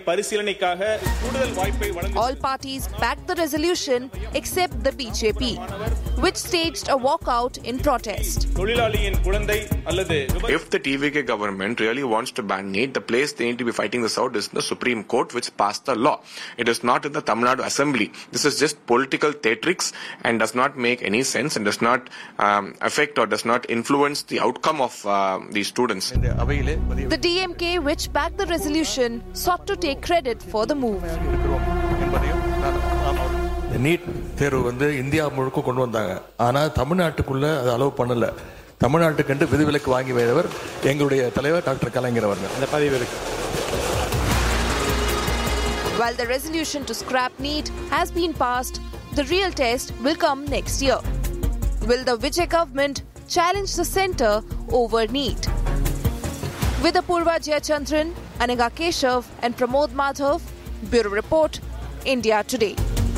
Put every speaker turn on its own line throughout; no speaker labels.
பரிசீலனைக்காக கூடுதல் வாய்ப்பை வழங்க.
All parties backed the resolution except the BJP, which staged a walkout in protest.
தொழிலாளியின் குழந்தை அல்லது
If the TVK government really wants to ban NEET, the place they need to be fighting this out is in the Supreme Court, which passed the law. It is not in the Tamil Nadu Assembly. This is just political theatrics and does not make any sense and does not affect or does not influence the outcome of these students.
The DMK, which backed the resolution, sought to take credit for the move.
NEET தேர்வு வந்து India முழுக்க கொண்டு வந்தாங்க. ஆனால் தமிழ்நாட்டுக்குள்ள அது allow பண்ணல. தமிழ்நாட்டுக்கு விதிவிலக்கு வாங்கி வைத்தவர் எங்களுடைய தலைவர் டாக்டர் கலைஞர் அவர்கள். இந்த பதிவு இருக்கு.
While the resolution to scrap NEET has been passed, the real test will come next year. Will the Vijay government challenge the centre over NEET? With Apurva Jayachandran, Aniga Keshav and Pramod Madhav, Bureau Report, India Today.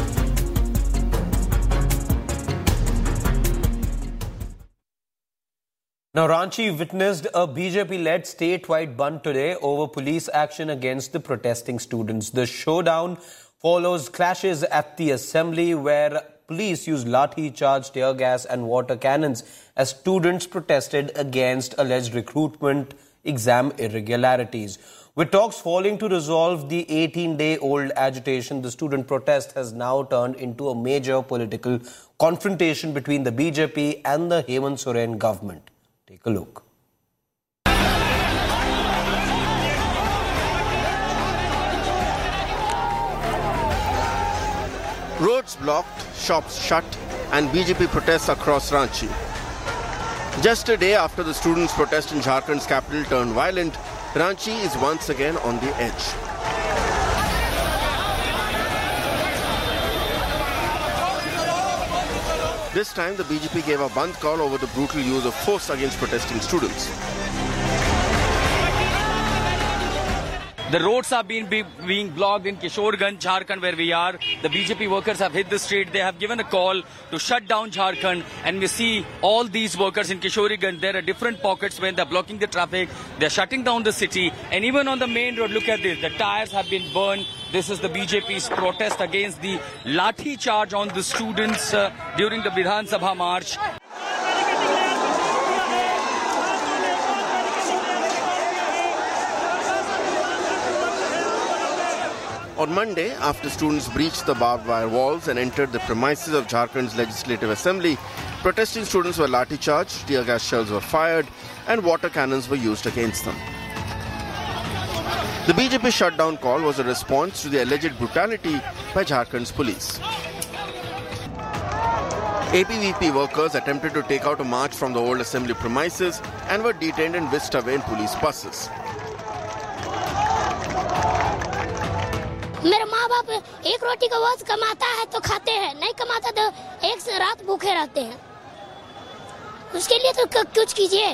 Now, Ranchi witnessed a BJP-led statewide Bandh today over police action against the protesting students. The showdown follows clashes at the assembly where police used lathi charge, tear gas and water cannons as students protested against alleged recruitment exam irregularities. With talks falling to resolve the 18-day-old agitation, the student protest has now turned into a major political confrontation between the BJP and the Hemant Soren government. Take a look.
Roads blocked, shops shut, and BJP protests across Ranchi. Just a day after the students' protest in Jharkhand's capital turned violent, Ranchi is once again on the edge. This time, the BJP gave a bandh call over the brutal use of force against protesting students.
The roads are being blocked in Kishorganj, Jharkhand, where we are. The BJP workers have hit the street. They have given a call to shut down Jharkhand. And we see all these workers in Kishorganj. There are different pockets where they're blocking the traffic. They're shutting down the city. And even on the main road, look at this. The tires have been burned. This is the BJP's protest against the lathi charge on the students during the Vidhan Sabha march.
On Monday, after students breached the barbed wire walls and entered the premises of Jharkhand's Legislative Assembly, protesting students were lathi charged, tear gas shells were fired, and water cannons were used against them. The BJP shutdown call was a response to the alleged brutality by Jharkhand's police. APVP workers attempted to take out a march from the old assembly premises and were detained and whisked away in police buses.
मेरा माँ बाप एक रोटी का रोज कमाता है तो खाते हैं, नहीं कमाता तो एक रात भूखे रहते हैं. उसके लिए तो कुछ कीजिए.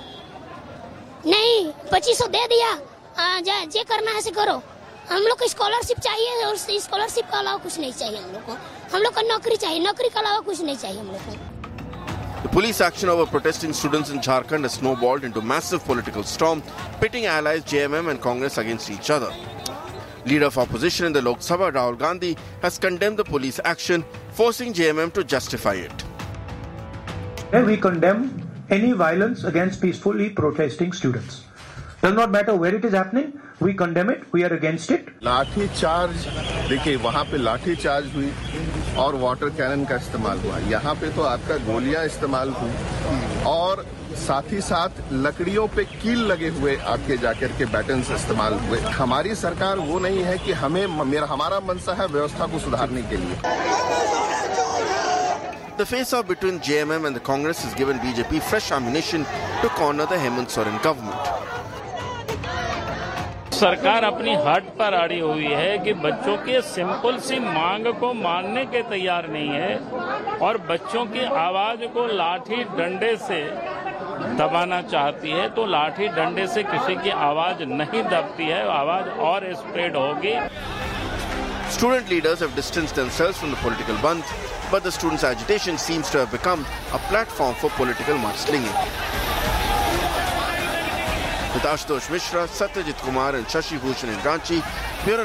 नहीं 2500 दे दिया, जे करना है से करो. हम लोग को स्कॉलरशिप चाहिए और स्कॉलरशिप के अलावा कुछ नहीं चाहिए हम लोग को. हम लोग को नौकरी चाहिए, नौकरी के अलावा कुछ नहीं चाहिए हम लोग को.
The police action over protesting students in Jharkhand has snowballed into a massive political storm, pitting allies JMM and Congress against each other. Leader of opposition in the Lok Sabha, Rahul Gandhi, has condemned the police action, forcing JMM to justify it.
We condemn any violence against peacefully protesting students. Does not matter where it is happening, we condemn it, we are against it.
लाठी charge, देखिए वहाँ पे लाठी charge हुई और water cannon का इस्तेमाल हुआ. यहाँ पे तो आपका गोलियां इस्तेमाल हुई और साथ ही साथ लकड़ियों पे कील लगे हुए आपके जाकर के बैटन्स इस्तेमाल हुए. हमारी सरकार वो नहीं है कि हमारा मनसा है व्यवस्था को सुधारने के लिए.
The face-off between JMM and the Congress has given BJP fresh ammunition to corner the Hemant Soren government.
सरकार अपनी हट पर अड़ी हुई है कि बच्चों के सिंपल सी मांग को मानने के तैयार नहीं है और बच्चों की आवाज को लाठी डंडे से दबाना चाहती है. तो लाठी डंडे से किसी की आवाज नहीं दबती है, आवाज और स्प्रेड होगी.
Student leaders have distanced themselves from the political bandh, but the students' agitation seems to have become a platform for political mudslinging. With Ashutosh Mishra, Satyajit Kumar and Shashi Bhushan in Ranchi,